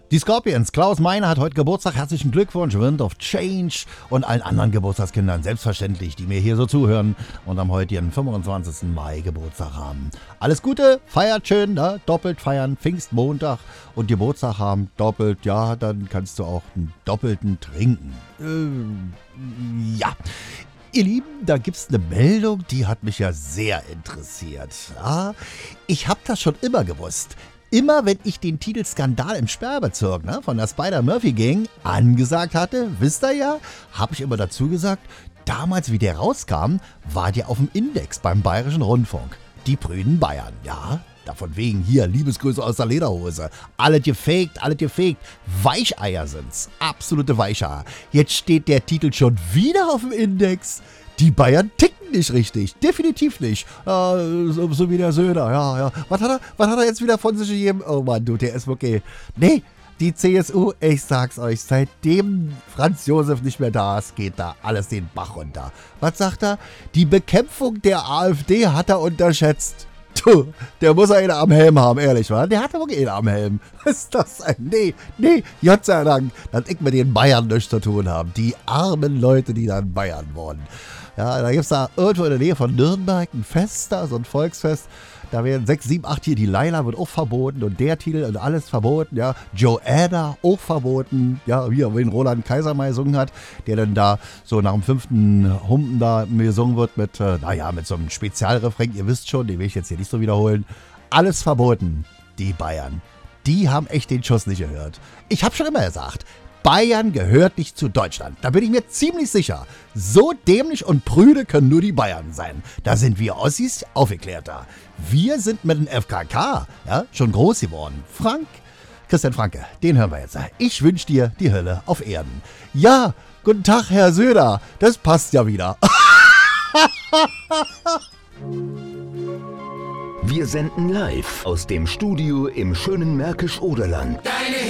Die Scorpions, Klaus Meine hat heute Geburtstag. Herzlichen Glückwunsch, Wind of Change und allen anderen Geburtstagskindern, selbstverständlich, die mir hier so zuhören und am heutigen 25. Mai Geburtstag haben. Alles Gute, feiert schön, ne? Doppelt feiern, Pfingstmontag und Geburtstag haben, doppelt, ja, dann kannst du auch einen doppelten trinken. Ja. Ihr Lieben, da gibt's eine Meldung, die hat mich ja sehr interessiert. Ja, ich habe das schon immer gewusst. Immer wenn ich den Titel Skandal im Sperrbezirk von der Spider-Murphy-Gang angesagt hatte, wisst ihr ja, habe ich immer dazu gesagt, damals wie der rauskam, war der auf dem Index beim Bayerischen Rundfunk. Die prüden Bayern, ja. Davon wegen hier, Liebesgrüße aus der Lederhose. Alles gefaked. Weicheier sind's. Absolute Weicheier. Jetzt steht der Titel schon wieder auf dem Index. Die Bayern ticken nicht richtig. Definitiv nicht. So wie der Söder. Ja. Was hat er jetzt wieder von sich gegeben? Oh Mann, du, der ist wirklich... Nee, die CSU, ich sag's euch, seitdem Franz Josef nicht mehr da ist, geht da alles den Bach runter. Was sagt er? Die Bekämpfung der AfD hat er unterschätzt. Du, der muss einen am Helm haben, ehrlich, wa? Der hat aber einen am Helm. Was ist das ein? Nee, Gott sei Dank, dass ich mit den Bayern nichts zu tun habe. Die armen Leute, die dann Bayern wurden. Ja, da gibt's da irgendwo in der Nähe von Nürnberg ein Fest da, so ein Volksfest. Da werden 6, 7, 8 hier, die Laila wird auch verboten und der Titel und alles verboten, ja. Joanna auch verboten, ja, wie er Roland Kaiser mal gesungen hat, der dann da so nach dem 5. Humpen da gesungen wird mit, mit so einem Spezialrefrain, ihr wisst schon, den will ich jetzt hier nicht so wiederholen. Alles verboten, die Bayern. Die haben echt den Schuss nicht gehört. Ich habe schon immer gesagt, Bayern gehört nicht zu Deutschland. Da bin ich mir ziemlich sicher. So dämlich und prüde können nur die Bayern sein. Da sind wir Ossis aufgeklärter. Wir sind mit dem FKK schon groß geworden. Christian Franke, den hören wir jetzt. Ich wünsche dir die Hölle auf Erden. Ja, guten Tag, Herr Söder. Das passt ja wieder. Wir senden live aus dem Studio im schönen Märkisch-Oderland.